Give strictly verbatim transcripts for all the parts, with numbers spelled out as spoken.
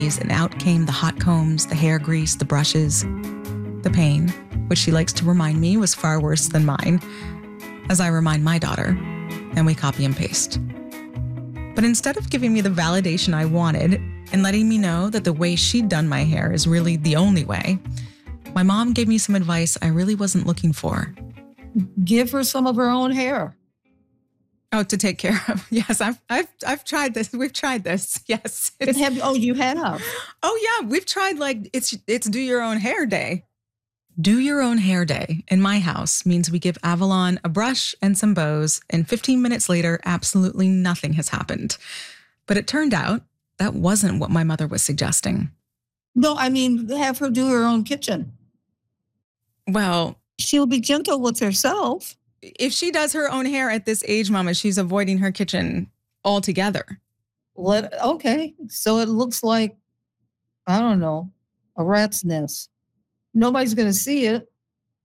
and out came the hot combs, the hair grease, the brushes. The pain, which she likes to remind me was far worse than mine, as I remind my daughter, and we copy and paste. But instead of giving me the validation I wanted and letting me know that the way she'd done my hair is really the only way, my mom gave me some advice I really wasn't looking for. Give her some of her own hair. Oh, to take care of. Yes, I've I've I've tried this. We've tried this. Yes. It have, oh, you have? Oh yeah, we've tried like it's it's do your own hair day. Do your own hair day in my house means we give Avalon a brush and some bows, and fifteen minutes later, absolutely nothing has happened. But it turned out that wasn't what my mother was suggesting. No, I mean, have her do her own kitchen. Well, she'll be gentle with herself. If she does her own hair at this age, Mama, she's avoiding her kitchen altogether. Let, okay, so it looks like, I don't know, a rat's nest. Nobody's going to see it.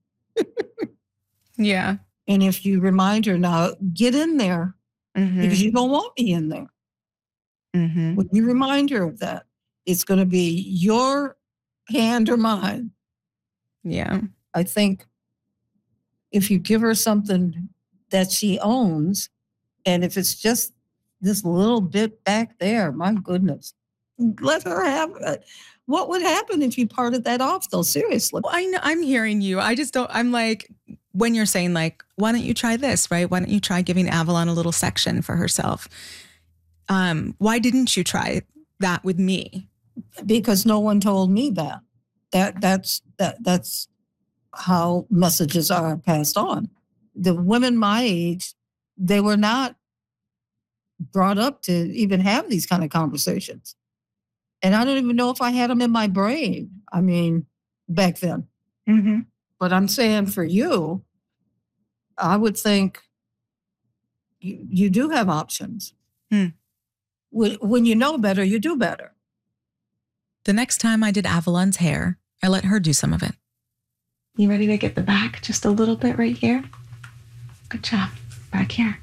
Yeah. And if you remind her now, get in there, mm-hmm. because you don't want me in there. Mm-hmm. When you remind her of that, it's going to be your hand or mine. Yeah. I think if you give her something that she owns, and if it's just this little bit back there, my goodness, let her have it. What would happen if you parted that off, though? Seriously. Well, I know, I'm hearing you. I just don't, I'm like, when you're saying like, why don't you try this, right? Why don't you try giving Avalon a little section for herself? Um, why didn't you try that with me? Because no one told me that. That that's that that's how messages are passed on. The women my age, they were not brought up to even have these kind of conversations. And I don't even know if I had them in my brain. I mean, back then. Mm-hmm. But I'm saying for you, I would think you, you do have options. Hmm. When, when you know better, you do better. The next time I did Avalon's hair, I let her do some of it. You ready to get the back just a little bit right here? Good job. Back here.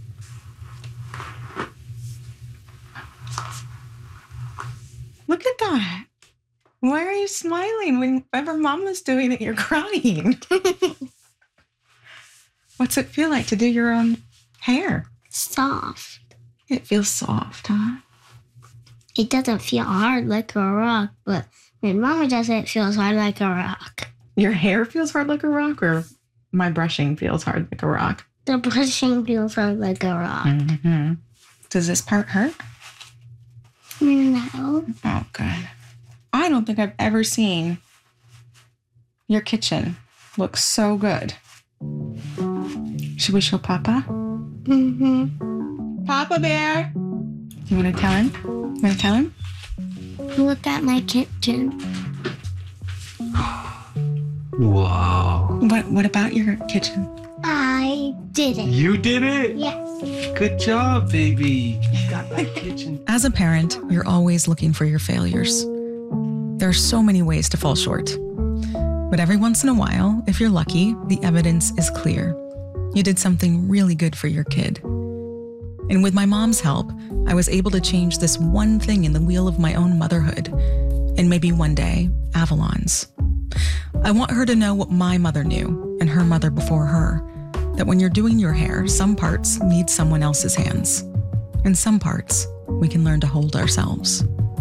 Look at that. Why are you smiling? Whenever Mama's doing it, you're crying. What's it feel like to do your own hair? Soft. It feels soft, huh? It doesn't feel hard like a rock, but when Mama does it, it feels hard like a rock. Your hair feels hard like a rock, or my brushing feels hard like a rock? The brushing feels hard like a rock. Mm-hmm. Does this part hurt? No. Oh, good. I don't think I've ever seen your kitchen look so good. Should we show Papa? Mm-hmm. Papa Bear! You want to tell him? You want to tell him? Look at my kitchen. Wow. What What about your kitchen? I did it. You did it? Yes. Good job, baby. You got my kitchen. As a parent, you're always looking for your failures. There are so many ways to fall short. But every once in a while, if you're lucky, the evidence is clear. You did something really good for your kid. And with my mom's help, I was able to change this one thing in the wheel of my own motherhood, and maybe one day, Avalon's. I want her to know what my mother knew, and her mother before her, that when you're doing your hair, some parts need someone else's hands, and some parts we can learn to hold ourselves.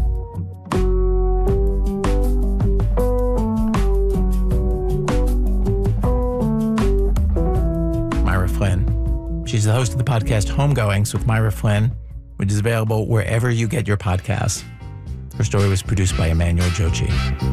Myra Flynn. She's the host of the podcast Homegoings with Myra Flynn, which is available wherever you get your podcasts. Her story was produced by Emmanuel Jochi.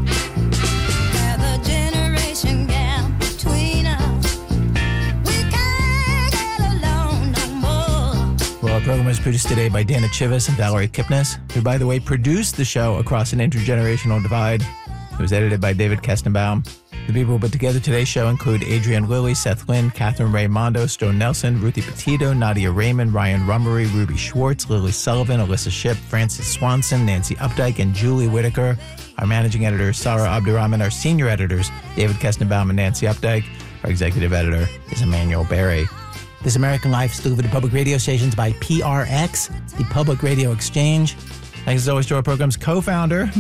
Well, our program was produced today by Dana Chivas and Valerie Kipnis, who, by the way, produced the show Across an Intergenerational Divide. It was edited by David Kestenbaum. The people who put together today's show include Adrienne Lilly, Seth Lynn, Catherine Ray Mondo, Stone Nelson, Ruthie Petito, Nadia Raymond, Ryan Rummery, Ruby Schwartz, Lily Sullivan, Alyssa Shipp, Francis Swanson, Nancy Updike, and Julie Whitaker. Our managing editor is Sarah Abdurrahman. Our senior editors, David Kestenbaum and Nancy Updike. Our executive editor is Emmanuel Berry. This American Life is delivered to public radio stations by P R X, the Public Radio Exchange. Thanks as always to our program's co-founder,